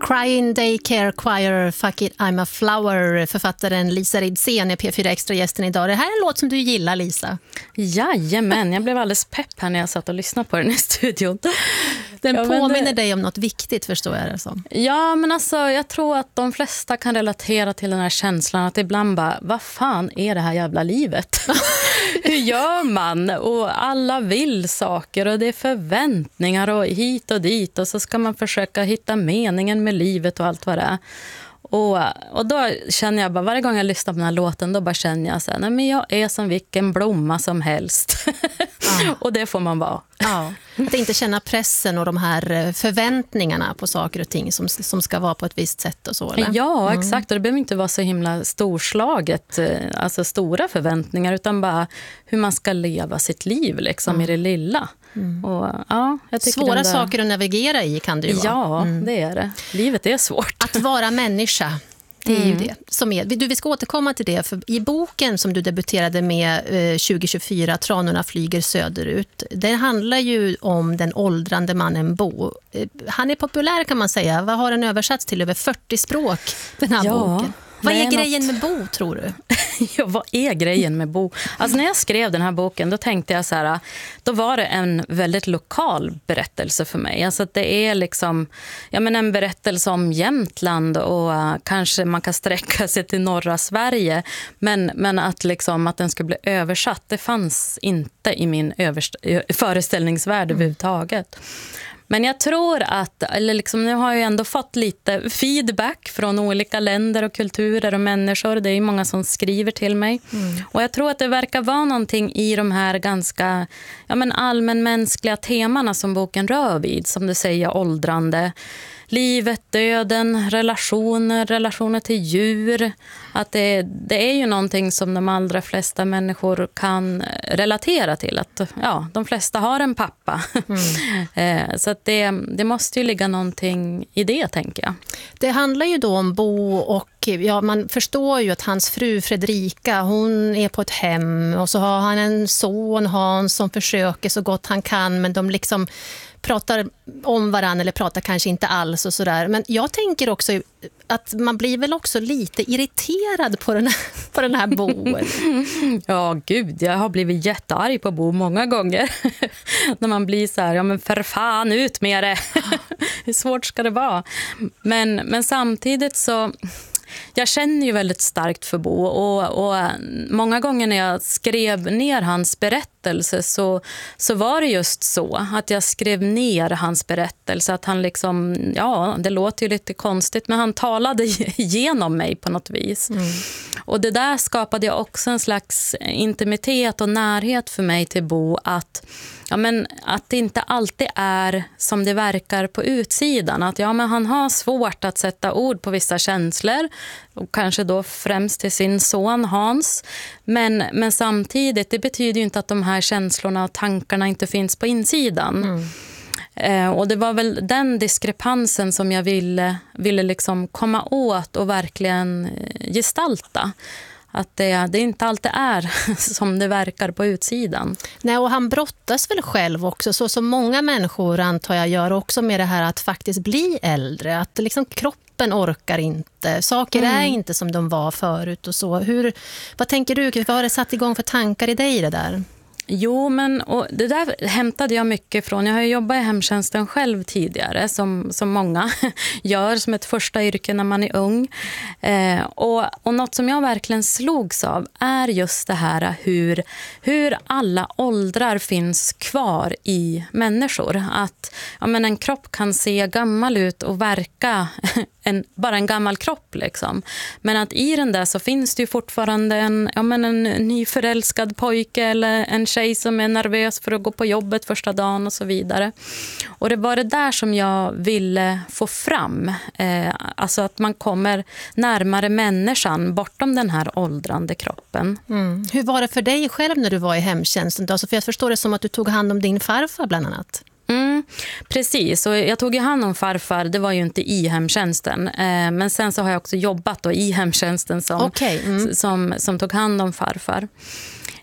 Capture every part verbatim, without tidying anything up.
Crying Daycare Choir, Fuck It I'm a Flower, författaren Lisa Ridsén är P fyra Extra-gästen idag. Det här är en låt som du gillar, Lisa. Jajamän, jag blev alldeles pepp här när jag satt och lyssnade på den i studion. Den ja, påminner det... dig om något viktigt, förstår jag det som. Ja, men alltså jag tror att de flesta kan relatera till den här känslan att ibland bara, vad fan är det här jävla livet? Hur gör man? Och alla vill saker och det är förväntningar och hit och dit och så ska man försöka hitta meningen med livet och allt vad det är. Och, och då känner jag bara, varje gång jag lyssnar på den här låten, då bara känner jag så här, nej men jag är som vilken blomma som helst. Ja. Och det får man vara. Ja. Att inte känna pressen och de här förväntningarna på saker och ting som, som ska vara på ett visst sätt och så, eller? Ja, mm. exakt. Och det behöver inte vara så himla storslaget, alltså stora förväntningar, utan bara hur man ska leva sitt liv liksom mm. i det lilla. Mm. Och, ja, jag tycker Svåra där... saker att navigera i kan det ju vara. Ja, mm. det är det. Livet är svårt. Att vara människa, det är mm. ju det som är. Du, vi ska återkomma till det, för i boken som du debuterade med eh, tjugo tjugofyra, Tranorna flyger söderut, det handlar ju om den åldrande mannen Bo. Eh, han är populär kan man säga. Vad har den översatts till över fyrtio språk, den här ja. boken? Vad är, är grejen något... med Bo, tror du? Ja, vad är grejen med Bo? Alltså när jag skrev den här boken, då tänkte jag så här, då var det en väldigt lokal berättelse för mig. Alltså att det är liksom, ja men en berättelse om Jämtland och uh, kanske man kan sträcka sig till norra Sverige. Men, men att liksom att den skulle bli översatt, det fanns inte i min överst- föreställningsvärld mm. överhuvudtaget. Men jag tror att, eller liksom, nu har jag ändå fått lite feedback från olika länder och kulturer och människor. Det är ju många som skriver till mig. Mm. Och jag tror att det verkar vara någonting i de här ganska ja, men allmänmänskliga temana som boken rör vid. Som du säger, åldrande, livet, döden, relationer, relationer till djur. Att det, det är ju någonting som de allra flesta människor kan relatera till. Att ja, de flesta har en pappa. Mm. Så att det, det måste ju ligga någonting i det, tänker jag. Det handlar ju då om Bo och ja, man förstår ju att hans fru Fredrika, hon är på ett hem och så har han en son, Hans, som försöker så gott han kan, men de liksom pratar om varann eller pratar kanske inte alls och sådär. Men jag tänker också att man blir väl också lite irriterad på den här, på den här Bo. Ja, gud, jag har blivit jättearg på Bo många gånger. När man blir så här, ja men för fan, ut med det. Hur svårt ska det vara? Men, men samtidigt så... Jag känner ju väldigt starkt för Bo och, och många gånger när jag skrev ner hans berättelse så, så var det just så att jag skrev ner hans berättelse, att han liksom, ja det låter ju lite konstigt men han talade igenom mig på något vis. Mm. Och det där skapade jag också en slags intimitet och närhet för mig till Bo, att ja, men att det inte alltid är som det verkar på utsidan. Att ja, men han har svårt att sätta ord på vissa känslor. Och kanske då främst till sin son Hans. Men, men samtidigt, det betyder ju inte att de här känslorna och tankarna inte finns på insidan. Mm. Eh, och det var väl den diskrepansen som jag ville, ville liksom komma åt och verkligen gestalta. Att det, det inte alltid är som det verkar på utsidan. Nej, och han brottas väl själv också, så som många människor antar jag gör också med det här att faktiskt bli äldre. Att liksom kroppen orkar inte, saker mm. är inte som de var förut och så. Hur, vad tänker du, vad har det satt igång för tankar i dig det där? Jo, men och det där hämtade jag mycket från. Jag har jobbat i hemtjänsten själv tidigare, som, som många gör som ett första yrke när man är ung. Eh, och, och något som jag verkligen slogs av är just det här hur, hur alla åldrar finns kvar i människor. Att ja, men en kropp kan se gammal ut och verka en, bara en gammal kropp liksom. Men att i den där så finns det ju fortfarande en, ja, men en nyförälskad pojke eller en tjej som är nervös för att gå på jobbet första dagen och så vidare. Och det var det där som jag ville få fram. Eh, alltså att man kommer närmare människan bortom den här åldrande kroppen. Mm. Hur var det för dig själv när du var i hemtjänsten? Alltså för jag förstår det som att du tog hand om din farfar bland annat. Mm, precis, och jag tog ju hand om farfar, det var ju inte i hemtjänsten, eh, men sen så har jag också jobbat då i hemtjänsten som, okay. mm. som, som tog hand om farfar.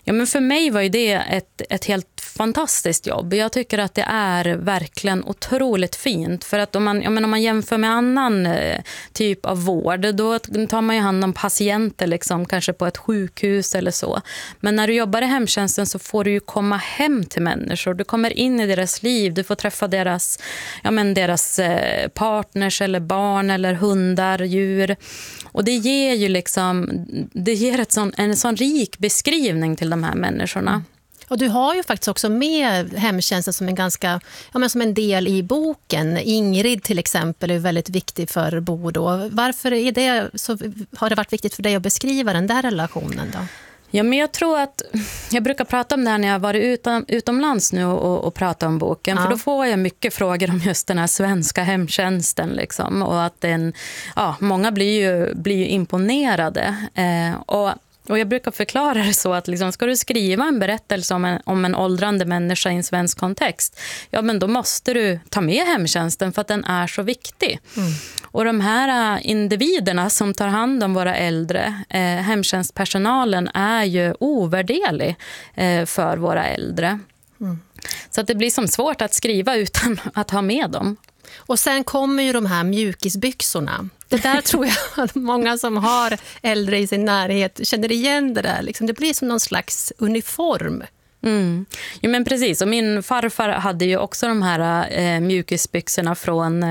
Ja, men för mig var ju det ett, ett helt fantastiskt jobb. Jag tycker att det är verkligen otroligt fint. För att om man, jag menar, om man jämför med annan eh, typ av vård, då tar man ju hand om patienter liksom, kanske på ett sjukhus eller så. Men när du jobbar i hemtjänsten så får du ju komma hem till människor. Du kommer in i deras liv, du får träffa deras, ja, men deras eh, partners eller barn eller hundar, djur. Och det ger ju liksom, det ger ett sån, en sån rik beskrivning till de här människorna. Och du har ju faktiskt också med hemtjänsten som en ganska, ja, men som en del i boken. Ingrid till exempel är väldigt viktig för Bo då. Varför är det, så har det varit viktigt för dig att beskriva den där relationen då? Ja, men jag tror att jag brukar prata om det här när jag har varit utom, utomlands nu och, och prata om boken. Ja. För då får jag mycket frågor om just den här svenska hemtjänsten. Liksom, och att den, ja, många blir ju, blir ju imponerade. Eh, och Och jag brukar förklara det så att liksom, ska du skriva en berättelse om en, om en åldrande människa i en svensk kontext, ja, men då måste du ta med hemtjänsten för att den är så viktig. Mm. Och de här individerna som tar hand om våra äldre, eh, hemtjänstpersonalen, är ju ovärderlig eh, för våra äldre. Mm. Så att det blir som svårt att skriva utan att ha med dem. Och sen kommer ju de här mjukisbyxorna. Det där tror jag att många som har äldre i sin närhet känner igen det där. Liksom, det blir som någon slags uniform. Mm. Jo, men precis, och min farfar hade ju också de här eh, mjukisbyxorna från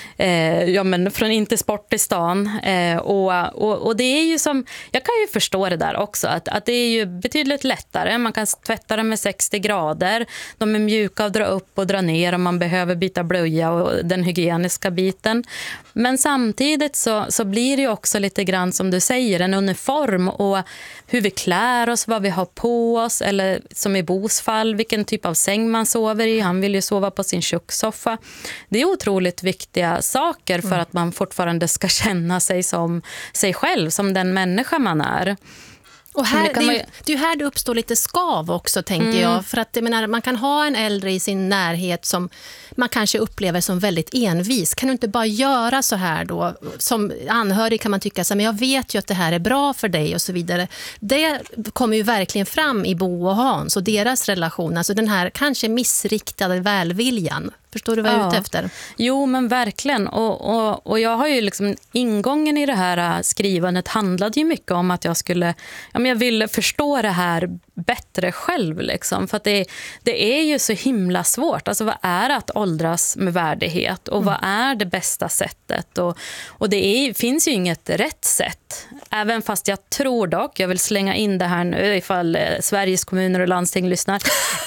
eh, ja, men från Intersport i stan eh, och, och, och det är ju som, jag kan ju förstå det där också, att, att det är ju betydligt lättare, man kan tvätta dem med sextio grader, de är mjuka att dra upp och dra ner om man behöver byta blöja och den hygieniska biten, men samtidigt så, så blir det ju också lite grann som du säger, en uniform och hur vi klär oss, vad vi har på oss, eller som i Bos fall, vilken typ av säng man sover i. Han vill ju sova på sin kökssoffa. Det är otroligt viktiga saker för mm. att man fortfarande ska känna sig som sig själv, som den människa man är. Och här, det, man ju... det är ju här det uppstår lite skav också, tänker mm. jag. För att jag menar, man kan ha en äldre i sin närhet som man kanske upplever som väldigt envis. Kan du inte bara göra så här då? Som anhörig kan man tycka så här, men jag vet ju att det här är bra för dig och så vidare. Det kommer ju verkligen fram i Bo och Hans och deras relation. Alltså den här kanske missriktade välviljan. Förstår du vad jag är ute efter? Jo, men verkligen. Och, och, och jag har ju liksom, ingången i det här skrivandet handlade ju mycket om att jag skulle, ja, men jag ville förstå det här bättre själv liksom. För att det, det är ju så himla svårt. Alltså vad är att åldras med värdighet? Och mm. vad är det bästa sättet? Och, och det är, finns ju inget rätt sätt. Även fast jag tror dock, jag vill slänga in det här nu ifall eh, Sveriges kommuner och landsting lyssnar.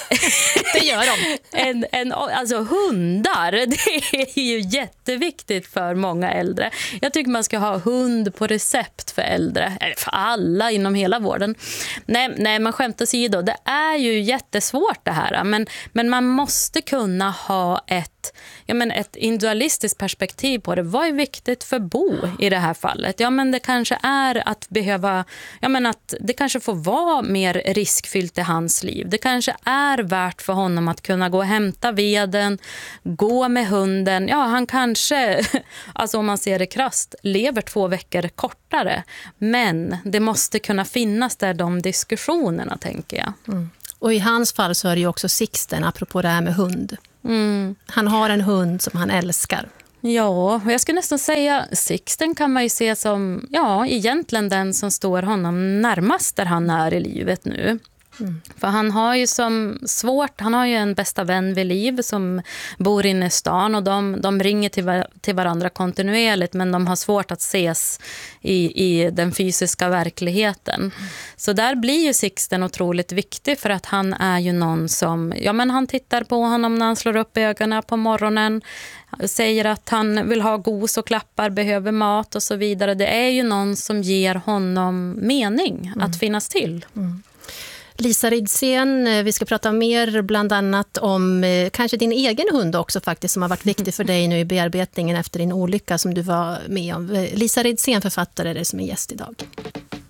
Det gör de. en, en, alltså hundar, det är ju jätteviktigt för många äldre. Jag tycker man ska ha hund på recept för äldre. Eller för alla inom hela vården. Nej, nej man skämtar sig då. Det är ju jättesvårt det här. Men, men man måste kunna ha ett, ja, men ett individualistiskt perspektiv på det. Vad är viktigt för Bo i det här fallet? Ja, men det kanske är att behöva, ja, men att det kanske får vara mer riskfyllt i hans liv. Det kanske är värt för honom att kunna gå och hämta veden, gå med hunden. Ja, han kanske, alltså om man ser det krasst, lever två veckor kortare. Men det måste kunna finnas där de diskussionerna, tänker jag. Mm. Och i hans fall så är det ju också Sixten, apropå det här med hund. Mm. Han har en hund som han älskar. Ja, och jag skulle nästan säga Sixten kan man ju se som, ja, egentligen den som står honom närmast där han är i livet nu. Mm. För han har ju som svårt, han har ju en bästa vän vid liv som bor inne i stan och de, de ringer till, till varandra kontinuerligt, men de har svårt att ses i, i den fysiska verkligheten. Mm. Så där blir ju Sixten otroligt viktig, för att han är ju någon som, ja, men han tittar på honom när han slår upp ögonen på morgonen, säger att han vill ha gos och klappar, behöver mat och så vidare. Det är ju någon som ger honom mening mm. att finnas till. Mm. Lisa Ridsén, vi ska prata mer bland annat om eh, kanske din egen hund också faktiskt, som har varit viktig för dig nu i bearbetningen efter din olycka som du var med om. Lisa Ridsén, författare, är det som är gäst idag.